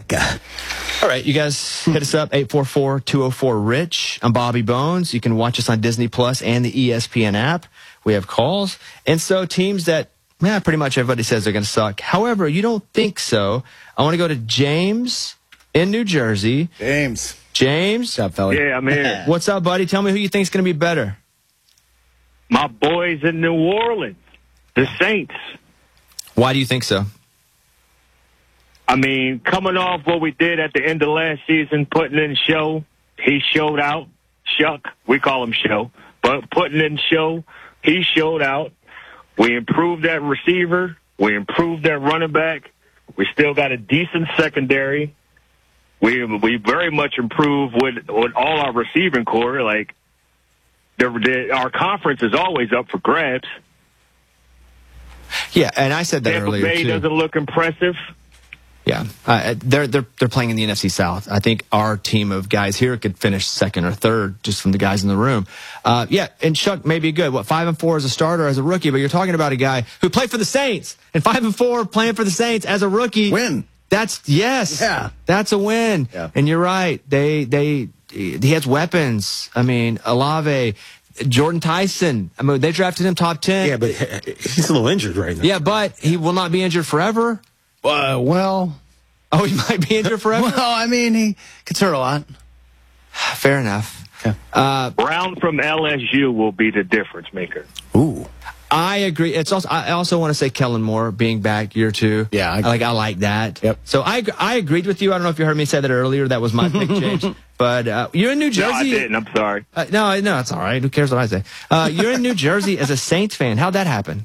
God. All right, you guys hit us up, 844-204-RICH. I'm Bobby Bones. You can watch us on Disney Plus and the ESPN app. We have calls. And so teams that, pretty much everybody says they're going to suck. However, you don't think so. I want to go to James in New Jersey. James. What's up, fella? Yeah, I'm here. What's up, buddy? Tell me who you think's going to be better. My boys in New Orleans, the Saints. Why do you think so? I mean, coming off what we did at the end of last season, putting in show, he showed out. Shuck, we call him show. But putting in show, he showed out. We improved that receiver. We improved that running back. We still got a decent secondary. We very much improved with all our receiving core. Like, our conference is always up for grabs. Yeah, and I said that Tampa earlier, Bay too. doesn't look impressive. Yeah, they're playing in the NFC South. I think our team of guys here could finish second or third just from the guys in the room. Yeah, and Shuck may be good. 5-4 as a starter, as a rookie, but you're talking about a guy who played for the Saints, and 5-4 playing for the Saints as a rookie. Win. That's a win. Yeah. And you're right. He has weapons. I mean, Olave, Jordan Tyson. I mean, they drafted him top 10. Yeah, but he's a little injured right now. Yeah, but he will not be injured forever. Well, he might be injured forever. Well, I mean, he gets hurt a lot. Fair enough. Okay. Brown from LSU will be the difference maker. Ooh. I agree. I also want to say Kellen Moore being back year 2. Yeah, I like that. Yep. So I agreed with you. I don't know if you heard me say that earlier. That was my pick, James. But you're in New Jersey. No, I didn't. I'm sorry. No, it's all right. Who cares what I say? You're in New Jersey as a Saints fan. How'd that happen?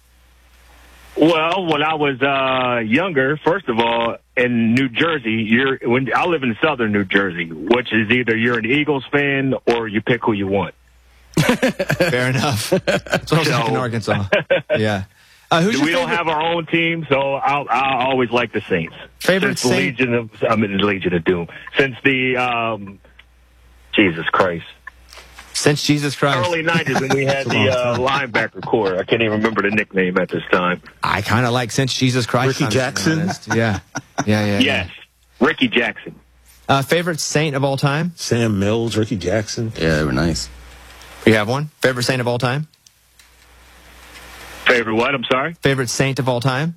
Well, when I was younger, first of all, in New Jersey, I live in southern New Jersey, which is either you're an Eagles fan or you pick who you want. Fair enough. That's what I was like in Arkansas. Yeah. We don't have our own team, so I always like the Saints. Favorite Since Saint? I'm in the Legion of Doom. Since the Jesus Christ. Since Jesus Christ. Early 90s when we had the linebacker core. I can't even remember the nickname at this time. I kind of like Since Jesus Christ. Ricky Jackson? Yeah. Yes. Ricky Jackson. Favorite Saint of all time? Sam Mills, Ricky Jackson. Yeah, they were nice. You have one? Favorite Saint of all time? Favorite what? I'm sorry? Favorite Saint of all time?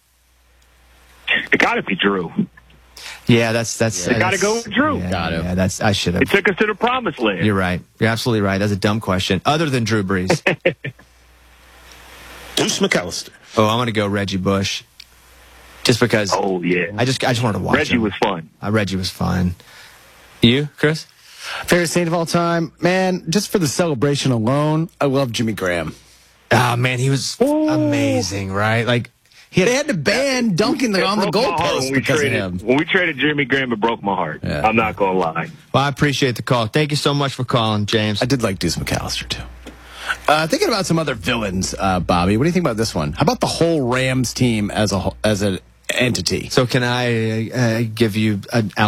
It got to be Drew. Yeah, that's. It got to go with Drew. Yeah, I should have. It took us to the promised land. You're right. You're absolutely right. That's a dumb question. Other than Drew Brees. Deuce McAllister. I'm going to go Reggie Bush. Just because. Oh, yeah. I just wanted to watch Reggie him. was fun. Reggie was fun. You, Chris? Favorite Saint of all time? Man, just for the celebration alone, I love Jimmy Graham. Oh, man, he was amazing, right? Like, They had to ban dunking on the goalpost because of him. When we traded Jimmy Graham, it broke my heart. Yeah. I'm not going to lie. Well, I appreciate the call. Thank you so much for calling, James. I did like Deuce McAllister, too. Thinking about some other villains, Bobby, what do you think about this one? How about the whole Rams team as an entity? So can I give you an